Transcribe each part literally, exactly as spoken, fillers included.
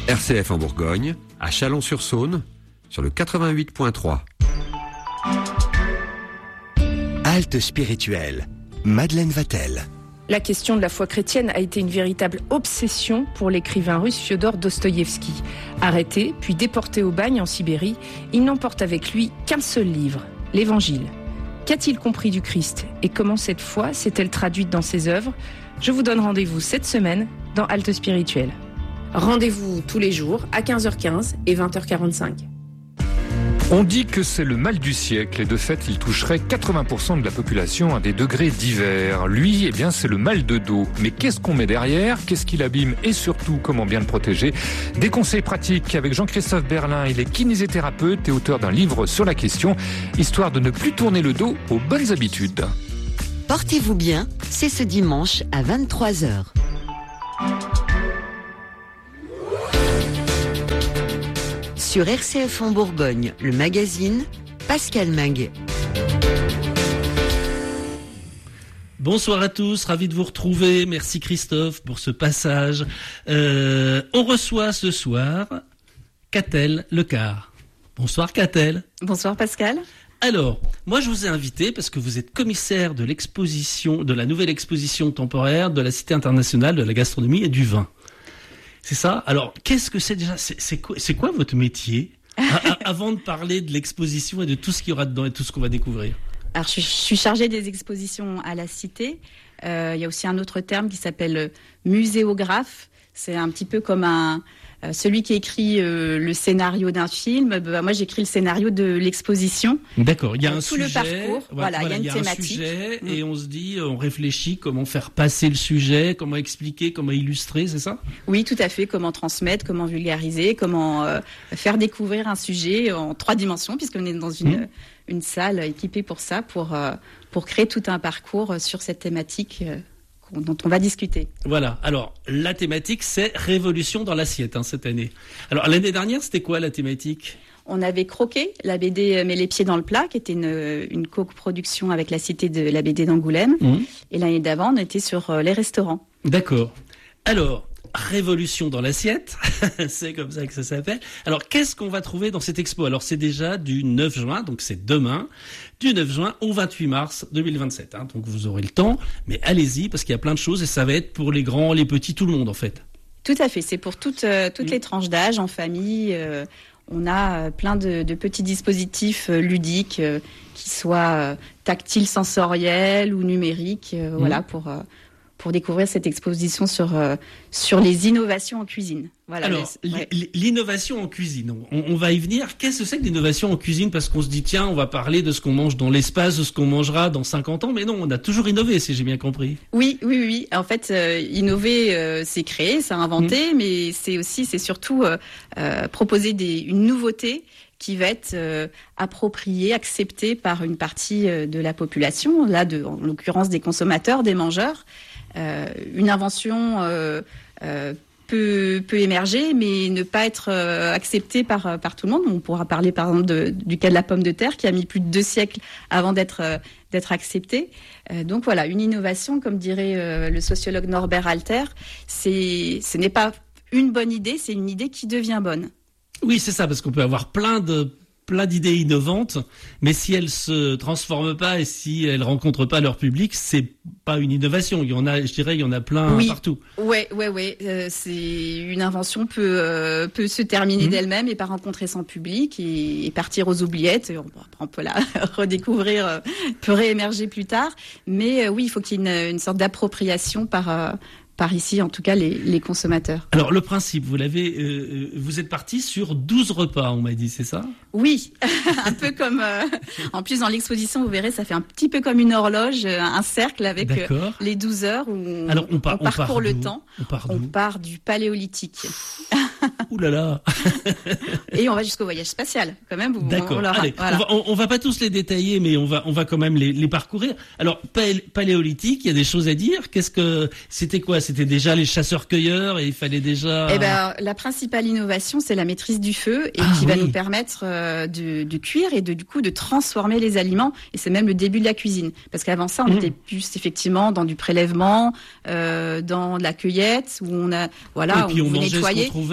R C F en Bourgogne, à Chalon-sur-Saône, sur le quatre-vingt-huit point trois. Halte spirituelle, Madeleine Vatel. La question de la foi chrétienne a été une véritable obsession pour l'écrivain russe Fiodor Dostoïevski. Arrêté, puis déporté au bagne en Sibérie, il n'emporte avec lui qu'un seul livre, l'Évangile. Qu'a-t-il compris du Christ et comment cette foi s'est-elle traduite dans ses œuvres ? Je vous donne rendez-vous cette semaine dans Halte spirituelle. Rendez-vous tous les jours à quinze heures quinze et vingt heures quarante-cinq. On dit que c'est le mal du siècle et de fait il toucherait quatre-vingts pour cent de la population à des degrés divers. Lui, eh bien c'est le mal de dos. Mais qu'est-ce qu'on met derrière ? Qu'est-ce qui l'abîme ? Et surtout, comment bien le protéger ? Des conseils pratiques avec Jean-Christophe Berlin. Il est kinésithérapeute et auteur d'un livre sur la question, histoire de ne plus tourner le dos aux bonnes habitudes. Portez-vous bien, c'est ce dimanche à vingt-trois heures. Sur R C F en Bourgogne, le magazine, Pascal Minguet. Bonsoir à tous, ravi de vous retrouver. Merci Christophe pour ce passage. Euh, on reçoit ce soir Catel Lecard. Bonsoir Catel. Bonsoir Pascal. Alors, moi je vous ai invité parce que vous êtes commissaire de l'exposition, de la nouvelle exposition temporaire de la Cité internationale de la gastronomie et du vin. C'est ça ? Alors, qu'est-ce que c'est déjà ? C'est, c'est, quoi, c'est quoi votre métier a, a, avant de parler de l'exposition et de tout ce qu'il y aura dedans et tout ce qu'on va découvrir ? Alors, je suis, je suis chargée des expositions à la Cité. Euh, il y a aussi un autre terme qui s'appelle muséographe. C'est un petit peu comme un... Euh, celui qui écrit euh, le scénario d'un film, bah, moi j'écris le scénario de l'exposition. D'accord, il y a euh, un tout sujet, le parcours, voilà, voilà, il y a une y a thématique. Un sujet, mmh. Et on se dit, on réfléchit comment faire passer le sujet, comment expliquer, comment illustrer, c'est ça ? Oui, tout à fait, comment transmettre, comment vulgariser, comment euh, faire découvrir un sujet en trois dimensions, puisqu'on est dans une, mmh. une salle équipée pour ça, pour, euh, pour créer tout un parcours sur cette thématique euh, dont on va discuter. Voilà. Alors, la thématique, c'est Révolution dans l'assiette, hein, cette année. Alors, l'année dernière, c'était quoi la thématique ? On avait Croqué, la B D Met les pieds dans le plat, qui était une, une coproduction avec la Cité de la B D d'Angoulême. Mmh. Et l'année d'avant, on était sur euh, les restaurants. D'accord. Alors, Révolution dans l'assiette, c'est comme ça que ça s'appelle. Alors, qu'est-ce qu'on va trouver dans cette expo ? Alors, c'est déjà du neuf juin, donc c'est demain, du neuf juin au vingt-huit mars deux mille vingt-sept. Hein, donc, vous aurez le temps, mais allez-y, parce qu'il y a plein de choses et ça va être pour les grands, les petits, tout le monde, en fait. Tout à fait, c'est pour toutes, euh, toutes mmh. les tranches d'âge, en famille. Euh, on a euh, plein de, de petits dispositifs euh, ludiques, euh, qui soient euh, tactiles, sensoriels ou numériques, euh, mmh. voilà, pour... Euh, pour découvrir cette exposition sur, euh, sur les innovations en cuisine. Voilà. Alors, les, ouais. l'innovation en cuisine, on, on va y venir. Qu'est-ce que c'est que l'innovation en cuisine ? Parce qu'on se dit, tiens, on va parler de ce qu'on mange dans l'espace, de ce qu'on mangera dans cinquante ans. Mais non, on a toujours innové, si j'ai bien compris. Oui, oui, oui. En fait, euh, innover, euh, c'est créer, c'est inventer, mmh. mais c'est aussi, c'est surtout euh, euh, proposer des, une nouveauté qui va être euh, appropriée, acceptée par une partie euh, de la population, là, de, en l'occurrence des consommateurs, des mangeurs. Euh, une invention euh, euh, peut, peut émerger, mais ne pas être euh, acceptée par, par tout le monde. On pourra parler par exemple de, du cas de la pomme de terre qui a mis plus de deux siècles avant d'être, euh, d'être acceptée. Euh, donc voilà, une innovation, comme dirait euh, le sociologue Norbert Alter, c'est, ce n'est pas une bonne idée, c'est une idée qui devient bonne. Oui, c'est ça, parce qu'on peut avoir plein de... plein d'idées innovantes, mais si elles se transforment pas et si elles rencontrent pas leur public, c'est pas une innovation. Il y en a, je dirais, il y en a plein oui. partout. Ouais, ouais, ouais. Euh, c'est une invention peut euh, peut se terminer mmh. d'elle-même et pas rencontrer son public et, et partir aux oubliettes. On, on peut la redécouvrir, euh, peut réémerger plus tard. Mais euh, oui, il faut qu'il y ait une, une sorte d'appropriation par euh, par ici, en tout cas, les, les consommateurs. Alors, le principe, vous l'avez, euh, vous êtes parti sur douze repas, on m'a dit, c'est ça ? Oui, un peu comme... Euh, en plus, dans l'exposition, vous verrez, ça fait un petit peu comme une horloge, un cercle avec euh, les douze heures où on, Alors, on, par, on parcourt on part le temps. On part, on part du paléolithique. Ouh là là. Et on va jusqu'au voyage spatial, quand même. Vous, D'accord, on, on allez, voilà. on, va, on, on va pas tous les détailler, mais on va, on va quand même les, les parcourir. Alors, palé, paléolithique, il y a des choses à dire. Qu'est-ce que... C'était quoi ? C'était déjà les chasseurs-cueilleurs et il fallait déjà... Eh ben, la principale innovation, c'est la maîtrise du feu et ah, qui va oui. nous permettre euh, de, de cuire et de, du coup de transformer les aliments. Et c'est même le début de la cuisine. Parce qu'avant ça, on mmh. était plus effectivement dans du prélèvement, euh, dans de la cueillette, où on a... Voilà, et puis on, on on mangeait nettoyait. Ce qu'on trouvait, C'était mais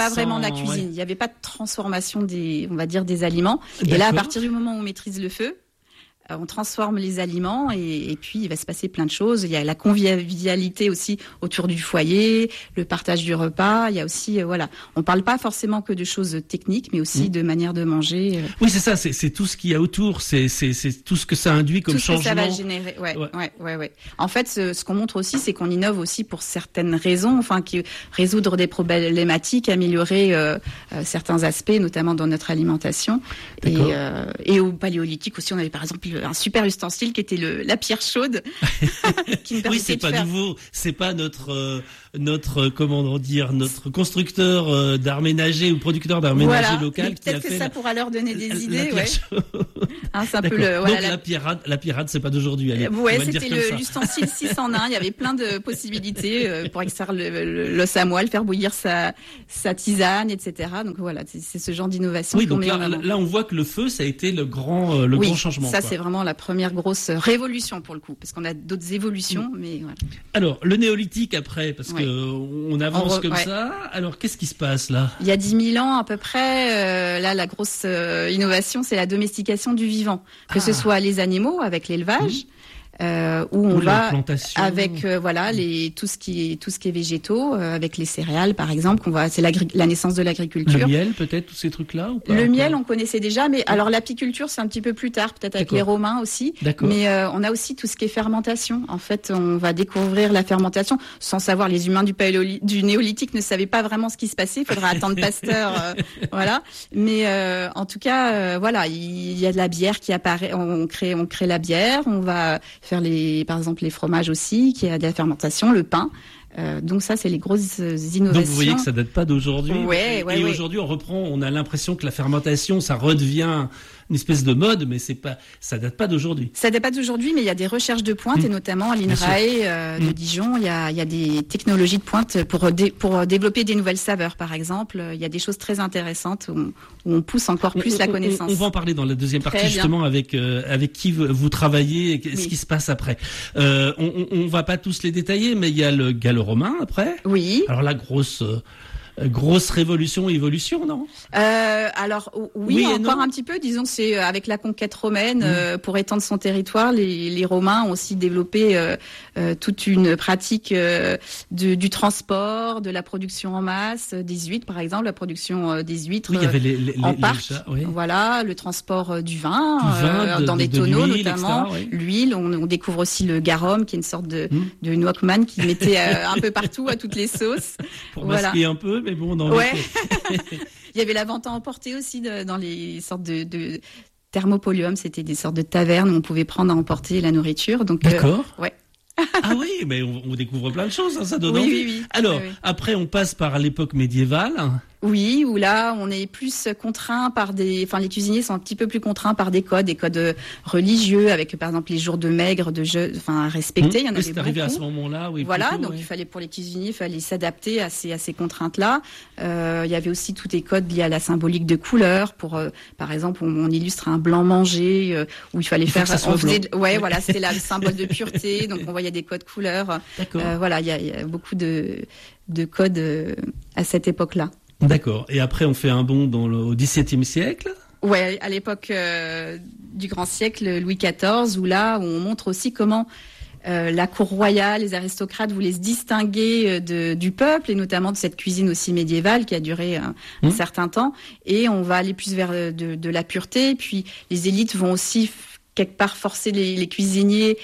pas sans- vraiment de la cuisine. ouais. Il n'y avait pas de transformation des, on va dire, des aliments. Et D'accord. là, à partir du moment où on maîtrise le feu, euh, on transforme les aliments et, et puis il va se passer plein de choses. Il y a la convivialité aussi autour du foyer, le partage du repas. Il y a aussi, euh, voilà, on parle pas forcément que de choses techniques, mais aussi Mmh. de manière de manger. euh, Oui, c'est ça, c'est, c'est tout ce qu'il y a autour, c'est, c'est, c'est tout ce que ça induit comme tout ce que changement. ça va générer. Ouais, Ouais. ouais, ouais, ouais. En fait, ce, ce qu'on montre aussi, c'est qu'on innove aussi pour certaines raisons, enfin, qui résoudre des problématiques, améliorer euh, euh, certains aspects, notamment dans notre alimentation. Et, D'accord. euh, et au paléolithique aussi, on avait par exemple un super ustensile qui était le, la pierre chaude, qui nous Oui, permettait c'est de pas faire. nouveau, c'est pas notre euh, notre euh, comment dire notre constructeur euh, d'art ménager ou producteur d'art ménager Voilà. local Mais qui a peut-être que fait ça la- pourra leur donner des la- la idées, pierre ouais. chaude. Hein, c'est un peu D'accord. le, voilà, Donc la- la pirate, la pirate, c'est pas d'aujourd'hui. Allez, Ouais, on va le dire c'était comme le- ça. l'ustensile six en un. Il y avait plein de possibilités euh, pour extraire le- le- l'os à moelle, faire bouillir sa, sa tisane, et cetera. Donc voilà, c'est c'est ce genre d'innovation Oui, qu'on donc met en là, avant. là, on voit que le feu, ça a été le grand, euh, le oui, grand changement. ça quoi. c'est vraiment la première grosse révolution pour le coup, parce qu'on a d'autres évolutions, mais voilà. Alors, le néolithique après, parce Ouais. que euh, on avance On re- comme ouais. ça. Alors, qu'est-ce qui se passe là? Il y a dix mille ans à peu près, euh, là la grosse euh, innovation, c'est la domestication du vivant, que Ah. ce soit les animaux avec l'élevage, euh, où on Ou la va plantation. avec euh, voilà les tout ce qui est tout ce qui est végétaux, euh, avec les céréales par exemple, qu'on va c'est l'agri- la naissance de l'agriculture. Le miel, peut-être, tous ces trucs-là ou pas Le encore miel, on connaissait déjà, mais alors l'apiculture, c'est un petit peu plus tard, peut-être avec D'accord. les Romains aussi. D'accord. Mais euh, on a aussi tout ce qui est fermentation. En fait, on va découvrir la fermentation sans savoir. Les humains du, paléoli- du néolithique ne savaient pas vraiment ce qui se passait. Il faudra attendre Pasteur, euh, voilà. Mais euh, en tout cas, euh, voilà, il y a de la bière qui apparaît. On crée, on crée la bière. On va faire les, par exemple, les fromages aussi, qui a de la fermentation, le pain. Euh, donc ça, c'est les grosses euh, innovations. Donc vous voyez que ça date pas d'aujourd'hui. Ouais, ouais, Et ouais. aujourd'hui, on reprend, on a l'impression que la fermentation, ça redevient une espèce de mode, mais c'est pas, ça date pas d'aujourd'hui. Ça date pas d'aujourd'hui, mais il y a des recherches de pointe, Mmh. et notamment à Bien l'INRAE euh, de Mmh. Dijon, il y a, il y a des technologies de pointe pour, dé- pour développer des nouvelles saveurs, par exemple. Il y a des choses très intéressantes où on, où on pousse encore plus On- la on- connaissance. On, on va en parler dans la deuxième partie, Très bien. justement, avec euh, avec qui vous, vous travaillez, et ce Oui. qui se passe après. Euh, on, on, on va pas tous les détailler, mais il y a le gallo-romain après. Oui. Alors la grosse euh, grosse révolution, évolution, non? Euh, alors o- oui, Oui et encore non. un petit peu. Disons que c'est euh, avec la conquête romaine, Mmh. euh, pour étendre son territoire, les, les Romains ont aussi développé euh, euh, toute une pratique euh, de, du transport, de la production en masse, euh, des huîtres par exemple, la production euh, des huîtres. Oui, il y avait les, les, en les- parc, les chats, oui. voilà, le transport euh, du vin, Du vin, euh, de- dans de- des de tonneaux l'huile, notamment, et cetera, oui. l'huile. On, on découvre aussi le garum, qui est une sorte de, Mm. de Walkman qui mettait euh, un peu partout à toutes les sauces. Pour Voilà. masquer un peu, mais bon, dans Ouais. les... Il y avait la vente à emporter aussi de- dans les sortes de, de thermopolium, c'était des sortes de tavernes où on pouvait prendre à emporter la nourriture. Donc, euh, D'accord. ouais. Ah oui, mais on, on découvre plein de choses, hein, ça donne Oui, envie. oui, oui. Alors, Oui, oui. après, on passe par l'époque médiévale. Oui, où là, on est plus contraint par des, enfin, les cuisiniers sont un petit peu plus contraints par des codes, des codes euh, religieux, avec par exemple les jours de maigre, de jeûne, enfin, à respecter. Il y en Oui, avait c'est arrivé à beaucoup. ce moment-là, oui. Voilà, plutôt, donc ouais. il fallait pour les cuisiniers, il fallait s'adapter à ces à ces contraintes-là. Euh, il y avait aussi tous les codes liés à la symbolique de couleurs. Pour, euh, par exemple, on, on illustre un blanc mangé euh, où il fallait Il faut faire. que ça soit on faisait, blanc. ouais, voilà, c'était le symbole de pureté. Donc on voyait des codes couleurs. D'accord. Euh, voilà, il y, a, il y a beaucoup de de codes euh, à cette époque-là. D'accord. Et après, on fait un bond dans le, au dix-septième siècle. Ouais, à l'époque euh, du grand siècle, Louis quatorze, où là, on montre aussi comment euh, la cour royale, les aristocrates voulaient se distinguer euh, de, du peuple, et notamment de cette cuisine aussi médiévale qui a duré un, Mmh. un certain temps. Et on va aller plus vers euh, de, de la pureté. Puis les élites vont aussi f- quelque part forcer les, les cuisiniers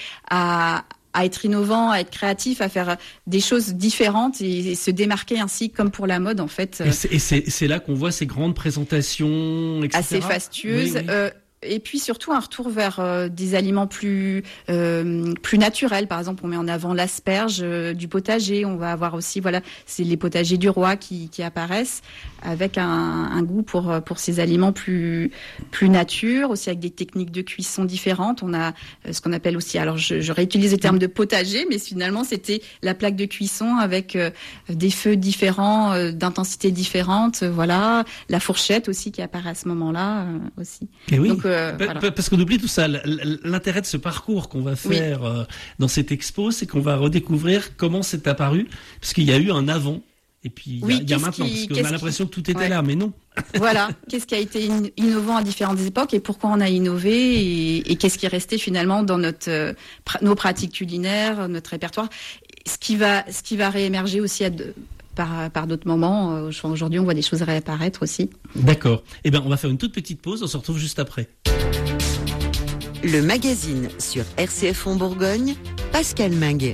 à à être innovants, à être créatifs, à faire des choses différentes et, et se démarquer ainsi, comme pour la mode en fait. Et c'est- Et c'est c'est là qu'on voit ces grandes présentations, et cetera. Assez fastueuse. Oui, oui. Euh, et puis surtout un retour vers euh, des aliments plus euh, plus naturels. Par exemple, on met en avant l'asperge euh, du potager. On va avoir aussi, voilà, c'est les potagers du roi qui, qui apparaissent avec un, un goût pour pour ces aliments plus plus nature, aussi avec des techniques de cuisson différentes. On a euh, ce qu'on appelle aussi, alors je, je réutilise le terme de potager, mais finalement c'était la plaque de cuisson avec euh, des feux différents, euh, d'intensité différente. euh, voilà, la fourchette aussi qui apparaît à ce moment-là euh, aussi. Et oui. Donc, euh, Pa- voilà. pa- Parce qu'on oublie tout ça. L- l- L'intérêt de ce parcours qu'on va Oui. faire euh, dans cette expo, c'est qu'on va redécouvrir comment c'est apparu, parce qu'il y a eu un avant Et puis, il Oui, y a, il y a qu'est-ce maintenant, qui- parce qu'on qu'est-ce a l'impression que tout était ouais. là, mais non. Voilà, qu'est-ce qui a été in- innovant à différentes époques et pourquoi on a innové et, et qu'est-ce qui est resté finalement dans notre euh, pra- nos pratiques culinaires, notre répertoire, ce qui va ce qui va réémerger aussi à de- par par d'autres moments. Euh, Aujourd'hui, on voit des choses réapparaître aussi. D'accord. Eh ben, on va faire une toute petite pause. On se retrouve juste après. Le magazine sur R C F en Bourgogne, Pascal Minguet.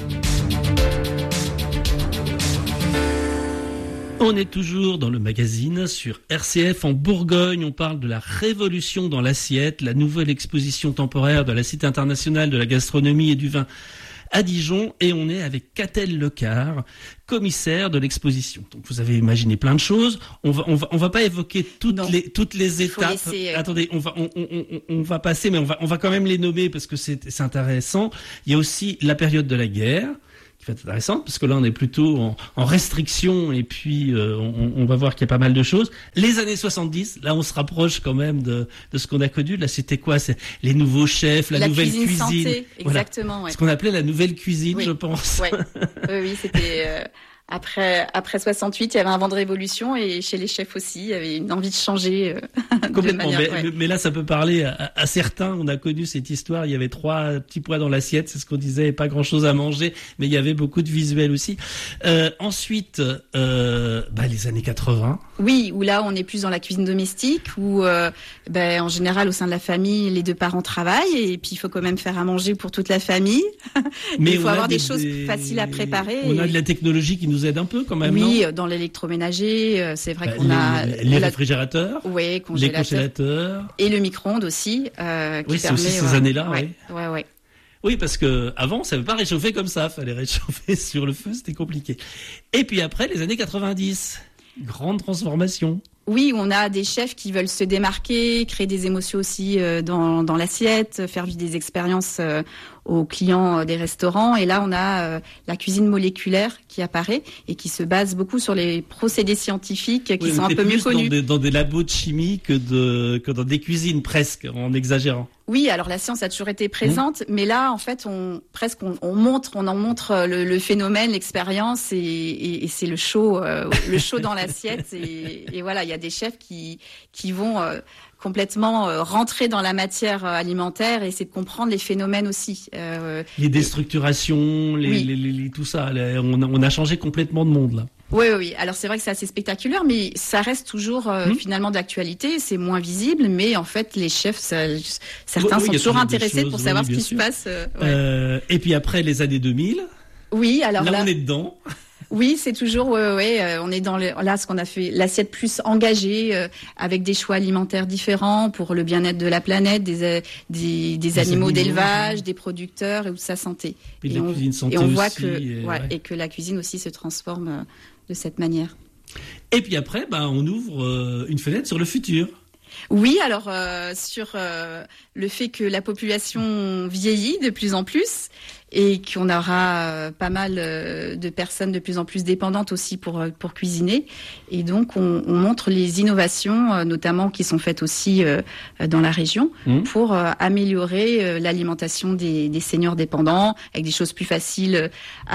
On est toujours dans le magazine sur R C F en Bourgogne. On parle de la révolution dans l'assiette, la nouvelle exposition temporaire de la Cité internationale de la gastronomie et du vin à Dijon. Et on est avec Catel Lecard, commissaire de l'exposition. Donc vous avez imaginé plein de choses. On va, on va, on va pas évoquer toutes Non. les, toutes les faut étapes. laisser, euh, Attendez, on va, on, on, on, on va passer, mais on va, on va quand même les nommer parce que c'est, c'est intéressant. Il y a aussi la période de la guerre, qui va être intéressante, parce que là on est plutôt en, en restriction, et puis euh, on, on va voir qu'il y a pas mal de choses. Les années soixante-dix, là on se rapproche quand même de, de ce qu'on a connu. Là c'était quoi? C'est les nouveaux chefs, la, La nouvelle cuisine cuisine. santé, Voilà. exactement. Ouais. Ce qu'on appelait la nouvelle cuisine, Oui. je pense. Ouais. oui, oui, c'était euh, après après soixante-huit, il y avait un vent de révolution et chez les chefs aussi, il y avait une envie de changer. Euh, de Complètement. manière, mais, ouais. mais là, ça peut parler à, à certains. On a connu cette histoire. Il y avait trois petits pois dans l'assiette, c'est ce qu'on disait, pas grand-chose à manger, mais il y avait beaucoup de visuels aussi. Euh, ensuite, euh, bah, les années quatre-vingts. Oui, où là on est plus dans la cuisine domestique, où euh, ben, en général au sein de la famille, les deux parents travaillent et puis il faut quand même faire à manger pour toute la famille. Mais il faut on a avoir des, des choses faciles à préparer. On a et... de la technologie qui nous aide un peu quand même. Oui, non dans l'électroménager, euh, c'est vrai bah, qu'on les, a les la... réfrigérateurs, ouais, les congélateurs, congélateurs et le micro-ondes aussi. Euh, qui oui, c'est permet, aussi ces ouais, années-là. Ouais, oui. ouais, ouais. Oui, parce que avant, on savait pas réchauffer comme ça. Fallait réchauffer sur le feu, c'était compliqué. Et puis après, les années quatre-vingt-dix, grande transformation. Oui, on a des chefs qui veulent se démarquer, créer des émotions aussi euh, dans, dans l'assiette, faire vivre des expériences euh, aux clients euh, des restaurants. Et là, on a euh, la cuisine moléculaire qui apparaît et qui se base beaucoup sur les procédés scientifiques qui Oui, sont on un était peu mieux plus connus. Dans des, dans des labos de chimie que, de, que dans des cuisines, presque, en exagérant. Oui, alors la science a toujours été présente, mmh. mais là, en fait, on presque on, on montre, on en montre le, le phénomène, l'expérience, et, et, et c'est le show, euh, le show dans l'assiette. Et, et voilà, il y a des chefs qui qui vont euh, complètement euh, rentrer dans la matière alimentaire et essayer de comprendre les phénomènes aussi. Euh, les déstructurations, les, oui. les, les, les, tout ça, les, on, a, on a changé complètement de monde là. Oui, oui, oui. Alors c'est vrai que c'est assez spectaculaire, mais ça reste toujours euh, mmh. finalement d'actualité. C'est moins visible, mais en fait, les chefs, ça, certains oui, oui, sont toujours intéressés choses, pour savoir oui, ce qui sûr. se passe. Euh, ouais. euh, et puis après les années deux mille. Oui, alors là, là on est dedans. Oui, c'est toujours, ouais, ouais, euh, on est dans le, là ce qu'on a fait, l'assiette plus engagée, euh, avec des choix alimentaires différents pour le bien-être de la planète, des euh, des, des, des animaux, animaux d'élevage, ouais. des producteurs et de sa santé. Et, et, la on, cuisine santé et on voit aussi, que, et, ouais, ouais. et que la cuisine aussi se transforme euh, de cette manière. Et puis après, bah, on ouvre euh, une fenêtre sur le futur. Oui, alors euh, sur euh, le fait que la population vieillit de plus en plus et qu'on aura euh, pas mal euh, de personnes de plus en plus dépendantes aussi pour euh, pour cuisiner. Et donc on, on montre les innovations, euh, notamment qui sont faites aussi euh, dans la région, mmh. pour euh, améliorer euh, l'alimentation des, des seniors dépendants, avec des choses plus faciles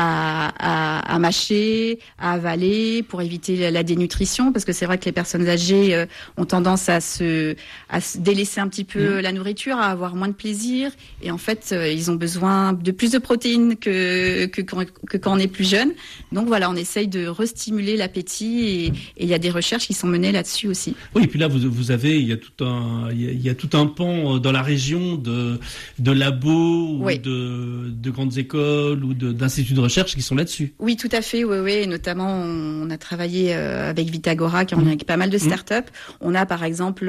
à, à, à mâcher, à avaler, pour éviter la, la dénutrition, parce que c'est vrai que les personnes âgées euh, ont tendance à se à se délaisser un petit peu mmh. la nourriture, à avoir moins de plaisir, et en fait euh, ils ont besoin de plus de protéines que, que, que, que quand on est plus jeune. Donc voilà, on essaye de restimuler l'appétit et il y a des recherches qui sont menées là-dessus aussi. Oui, et puis là, vous, vous avez, il y a tout un, il y a, il y a tout un pan dans la région de, de labos ou oui. de, de grandes écoles ou de, d'instituts de recherche qui sont là-dessus. Oui, tout à fait, oui, oui. Et notamment, on a travaillé avec Vitagora, qui en a avec pas mal de start-up. Mmh. On a par exemple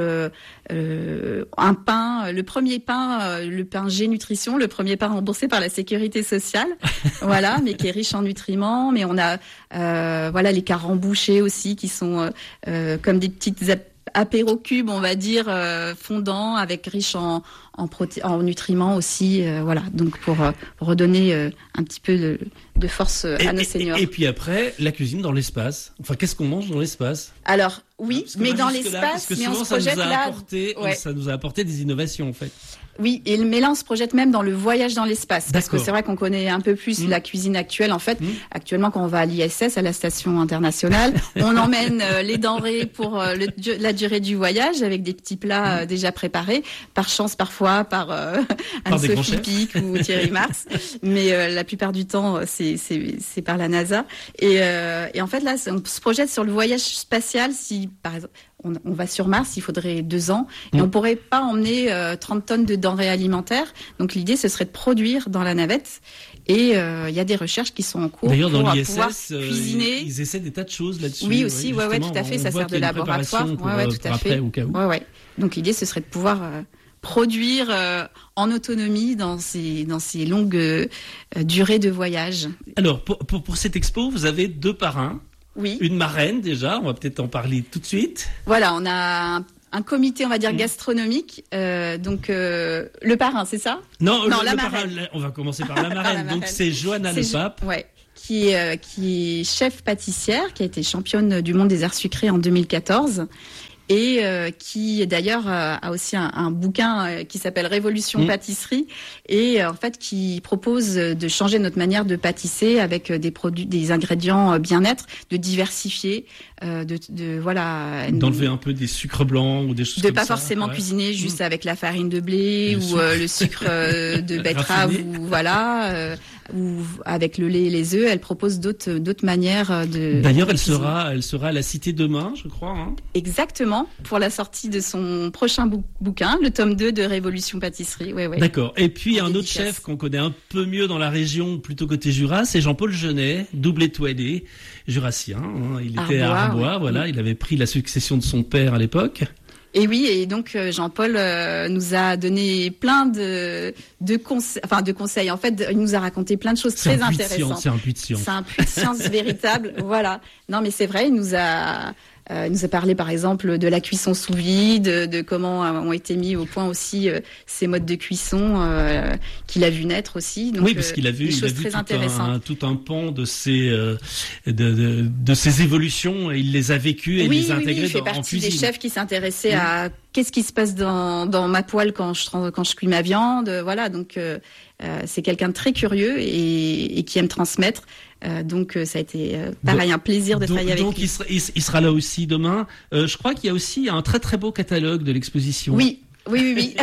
euh, un pain, le premier pain, le pain G-Nutrition, le premier pain remboursé par la Sécurité sociale, voilà, mais qui est riche en nutriments. Mais on a, euh, voilà, les carambouchés aussi, qui sont euh, comme des petites ap- apérocubes, on va dire, euh, fondants, avec riche en en, proté- en nutriments aussi, euh, voilà. Donc pour, euh, pour redonner euh, un petit peu de, de force euh, à et, nos seniors. Et, et puis après, la cuisine dans l'espace. Enfin, qu'est-ce qu'on mange dans l'espace ? Alors oui, mais dans l'espace, là, parce que mais on souvent, se projette ça nous a là. apporté, ouais. ça nous a apporté des innovations en fait. Oui, et mais là on se projette même dans le voyage dans l'espace, parce que D'accord. c'est vrai qu'on connaît un peu plus Mmh. la cuisine actuelle. En fait, Mmh. actuellement quand on va à l'I S S, à la station internationale, on emmène euh, les denrées pour euh, le, du- la durée du voyage avec des petits plats euh, déjà préparés. Par chance, parfois par euh, Par des grands Anne-Sophie chefs. Pic ou Thierry Marx, mais euh, la plupart du temps euh, c'est c'est c'est par la NASA. Et, euh, et en fait là, c'est- on se projette sur le voyage spatial. Si par exemple on, on va sur Mars, il faudrait deux ans, et Mmh. on pourrait pas emmener euh, trente tonnes de denrées alimentaires. Donc l'idée, ce serait de produire dans la navette. Et euh, il y a des recherches qui sont en cours D'ailleurs, pour dans euh, l'I S pouvoir S, euh, cuisiner. ils, ils essaient des tas de choses là-dessus. Oui, aussi, ouais, ouais, tout à fait, on ça voit sert de qu'il y a une laboratoire. préparation pour, Ouais, ouais, euh, tout pour à après, fait. au cas où. Ouais, ouais. Donc l'idée, ce serait de pouvoir euh, produire euh, en autonomie dans ces dans ces longues euh, durées de voyage. Alors, pour, pour, pour cette expo, vous avez deux parrains. Oui. Une marraine déjà, on va peut-être en parler tout de suite. Voilà, on a un, un comité, on va dire, Mmh. gastronomique. Euh, donc euh, le parrain, c'est ça? Non, Non, le, la le marraine. parrain, on va commencer par la Par marraine. la Donc marraine. c'est Johanna Le C'est- Pape. Ouais. Qui est, euh, qui est chef pâtissière, qui a été championne du monde des arts sucrés en deux mille quatorze. Et euh, qui d'ailleurs euh, a aussi un, un bouquin euh, qui s'appelle Révolution Mmh. pâtisserie, et euh, en fait qui propose de changer notre manière de pâtisser avec euh, des produits, des ingrédients euh, bien-être, de diversifier, euh, de, de voilà, D'enlever un peu des sucres blancs ou des choses de comme pas ça. forcément Ouais. cuisiner juste avec la farine de blé Le ou sucre. euh, le sucre euh, de betterave Raffiné. ou voilà euh, ou avec le lait et les œufs. Elle propose d'autres d'autres manières euh, de. D'ailleurs, de elle cuisiner. sera, elle sera à la Cité demain, je crois. Hein. Exactement, pour la sortie de son prochain bou- bouquin, le tome deux de Révolution pâtisserie. Ouais, ouais. D'accord. Et puis En un autre dédicace. chef qu'on connaît un peu mieux dans la région, plutôt côté Jura, c'est Jean-Paul Genet, double étoilé, jurassien. Hein. Il était à Arbois, Arbois, ouais. voilà. Il avait pris la succession de son père à l'époque. Et oui, et donc euh, Jean-Paul euh, nous a donné plein de de conseils, enfin de conseils. En fait, il nous a raconté plein de choses C'est très un puits de science, intéressantes. c'est un puits de science. C'est un puits de science véritable. Voilà. Non, mais c'est vrai, il nous a, euh, il nous a parlé par exemple de la cuisson sous vide, de, de comment euh, ont été mis au point aussi euh, ces modes de cuisson euh, qu'il a vu naître aussi. Donc, oui, parce euh, qu'il a vu, des il a choses vu très tout intéressantes. un, tout un pan de ces, euh, de, de, de ces évolutions, et il les a vécues et il oui, les a oui, oui, intégrées il fait dans, en partie des cuisine. chefs qui s'intéressaient Mmh. à qu'est-ce qui se passe dans, dans ma poêle quand je, trans- quand je cuis ma viande. Voilà, donc euh, euh, c'est quelqu'un de très curieux et, et qui aime transmettre. Euh, donc euh, ça a été euh, pareil, un plaisir de donc, travailler avec donc lui. il sera, il, il sera là aussi demain. Euh, je crois qu'il y a aussi un très très beau catalogue de l'exposition. Oui, oui, oui, oui.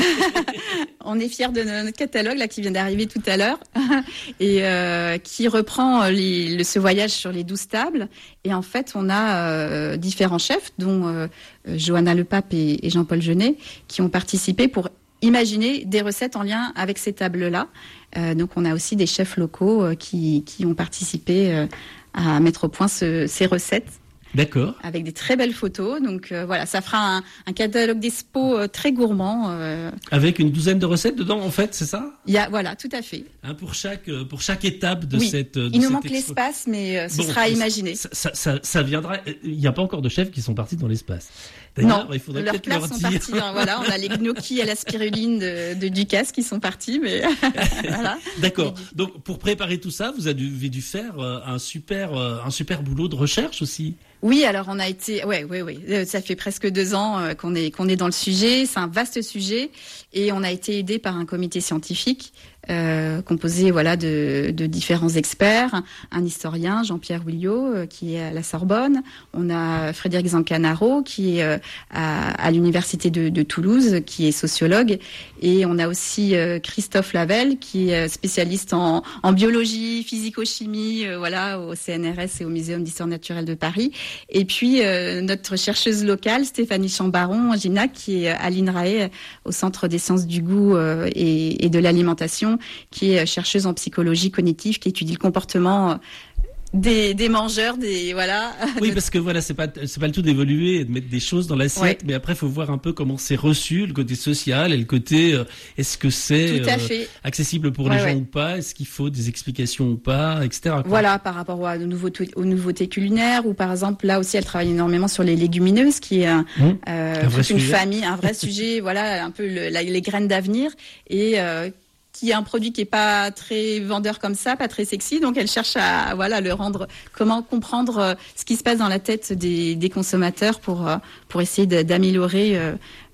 On est fiers de notre catalogue là qui vient d'arriver tout à l'heure et euh, qui reprend les, le, ce voyage sur les douze tables. Et en fait, on a euh, différents chefs, dont euh, Johanna Le Pape et, et Jean-Paul Genet, qui ont participé pour imaginer des recettes en lien avec ces tables-là. Euh, donc, on a aussi des chefs locaux euh, qui, qui ont participé euh, à mettre au point ce, ces recettes. D'accord. Avec des très belles photos. Donc euh, voilà, ça fera un, un catalogue d'expo euh, très gourmand. Euh. Avec une douzaine de recettes dedans, en fait, c'est ça? Il y a, voilà, tout à fait. Hein, pour chaque euh, pour chaque étape de Oui. cette. De Il nous cette manque expo. l'espace, mais euh, ce Bon, sera à imaginer. Ça, ça, ça, ça viendra. Il n'y a pas encore de chefs qui sont partis dans l'espace. Non, D'ailleurs, il faudrait leurs peut-être places leur sont dire. parties. dans- voilà, on a les gnocchis à la spiruline de, de Ducasse qui sont partis, mais voilà. D'accord. Et du- Donc, pour préparer tout ça, vous avez dû faire euh, un super euh, un super boulot de recherche aussi. Oui, alors on a été, ouais, ouais, ouais. Euh, Ça fait presque deux ans euh, qu'on est qu'on est dans le sujet. C'est un vaste sujet et on a été aidé par un comité scientifique euh, composé, voilà, de, de différents experts, un historien, Jean-Pierre Williot, euh, qui est à la Sorbonne. On a Frédéric Zancanaro, qui est euh, à, à l'université de, de Toulouse, qui est sociologue, et on a aussi euh, Christophe Lavelle, qui est spécialiste en, en biologie, physico-chimie, euh, voilà, au C N R S et au Muséum d'histoire naturelle de Paris. Et puis euh, notre chercheuse locale, Stéphanie Chambaron, Ginac, qui est à l'INRAE, au Centre des sciences du goût euh, et, et de l'alimentation, qui est chercheuse en psychologie cognitive, qui étudie le comportement euh, des, des mangeurs, des voilà. Oui, de- parce que voilà, c'est pas c'est pas le tout d'évoluer et de mettre des choses dans l'assiette, Ouais. mais après faut voir un peu comment c'est reçu, le côté social et le côté euh, est-ce que c'est Tout à euh, fait. accessible pour Ouais, les gens ouais. ou pas, est-ce qu'il faut des explications ou pas, et cetera quoi. Voilà, par rapport aux, nouveautés, aux nouveautés culinaires, ou par exemple, là aussi, elle travaille énormément sur les légumineuses, qui est un, Mmh. euh, Un vrai toute une sujet. famille, un vrai sujet, voilà, un peu le- la- les graines d'avenir, et euh, qui est un produit qui est pas très vendeur comme ça, pas très sexy, donc elle cherche à voilà le rendre, comment comprendre euh, ce qui se passe dans la tête des, des consommateurs pour euh, pour essayer de- d'améliorer euh,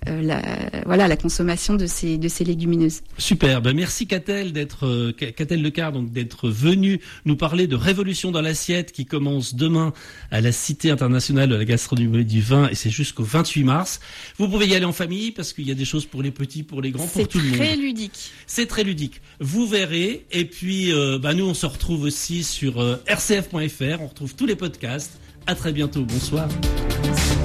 euh, la, voilà, la consommation de ces, de ces légumineuses. Super, ben merci Catel d'être euh, Catel Lecard donc d'être venu nous parler de Révolution dans l'assiette qui commence demain à la Cité internationale de la gastronomie du vin et c'est jusqu'au vingt-huit mars. Vous pouvez y aller en famille parce qu'il y a des choses pour les petits, pour les grands, pour tout le monde. C'est très ludique. C'est très ludique. Vous verrez et puis euh, ben nous on se retrouve aussi sur euh, r c f point f r, on retrouve tous les podcasts. À très bientôt, bonsoir.